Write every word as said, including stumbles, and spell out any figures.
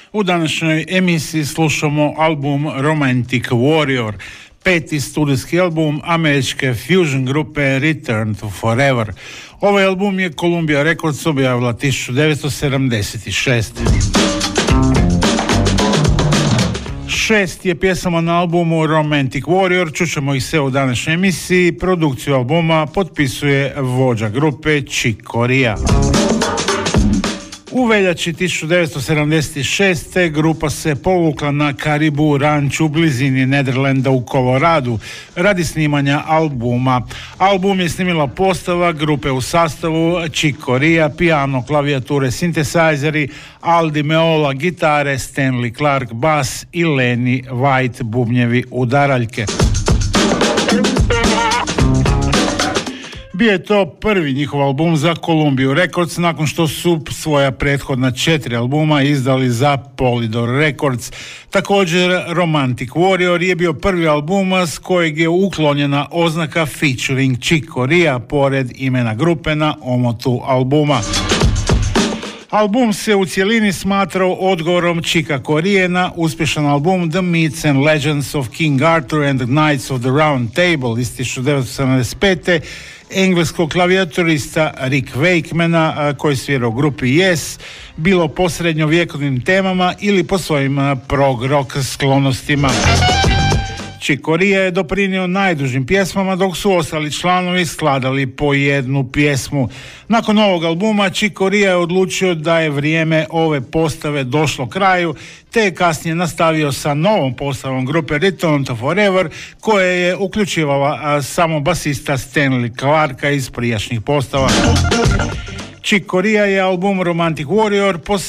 U današnjoj emisiji slušamo album Romantic Warrior, peti studijski album američke fusion grupe Return to Forever. Ovaj album je Columbia Records objavila tisuću devetsto sedamdeset šeste. Šest je pjesama na albumu Romantic Warrior, čućemo ih sve u današnjoj emisiji. Produkciju albuma potpisuje vođa grupe Chick Corea. U veljači tisuću devetsto sedamdeset šeste. grupa se povukla na Caribou Ranch u blizini Nederlanda u Koloradu radi snimanja albuma. Album je snimila postava grupe u sastavu Chick Corea, piano, klavijature, sintesajzeri, Al Di Meola gitare, Stanley Clark bas i Lenny White bubnjevi udaraljke. Bio je to prvi njihov album za Columbia Records nakon što su svoja prethodna četiri albuma izdali za Polydor Records. Također Romantic Warrior je bio prvi album s kojeg je uklonjena oznaka featuring Chick Corea pored imena grupe na omotu albuma. Album se u cjelini smatrao odgovorom Chicka Corea na uspješan album The Myths and Legends of King Arthur and the Knights of the Round Table iz tisuću devetsto sedamdeset pete. engleskog klavijaturista Rick Wakemana koji svira u grupi Yes, bilo po srednjovjekovnim temama ili po svojim prog rock sklonostima. Chick Corea je doprinio najdužim pjesmama, dok su ostali članovi skladali po jednu pjesmu. Nakon ovog albuma Chick Corea je odlučio da je vrijeme ove postave došlo kraju, te je kasnije nastavio sa novom postavom grupe Return to Forever, koja je uključivala samo basista Stanley Clarka iz prijašnjih postava. Chick Corea je album Romantic Warrior